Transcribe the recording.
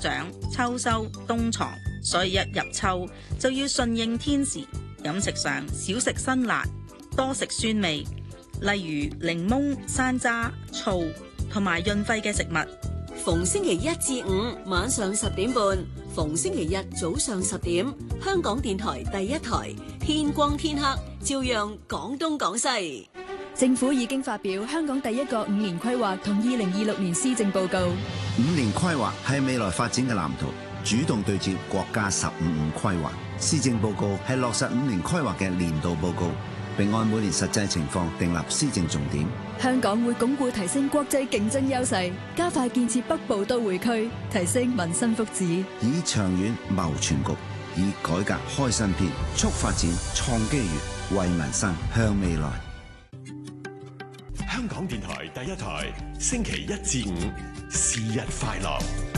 長秋收冬藏，所以一入秋就要順應天時，飲食上少食辛辣，多食酸味，例如檸檬、山楂、醋同埋潤肺嘅食物。 逢星期一至五晚上10點半，逢星期日早上10點，香港電台第一台，天光天黑照樣講東講西。 政府已經發表香港第一個5年規劃同2026年施政報告。 5年規劃係未來發展嘅藍圖，主動對接國家15規劃。施政報告係落實5年規劃嘅年度報告，並按每年實際情況訂立施政重點。 香港會鞏固提升國際競爭優勢，加快建設北部都會區，提升民生福祉， 以長遠謀全局，以改革開新篇，促發展創機遇，為民生向未來。 香港電台第一台，星期一至五，是日快樂。